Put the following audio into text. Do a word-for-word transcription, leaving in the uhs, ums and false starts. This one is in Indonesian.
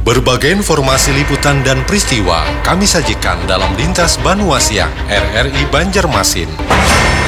Berbagai informasi liputan dan peristiwa kami sajikan dalam Lintas Banua Siang R R I Banjarmasin.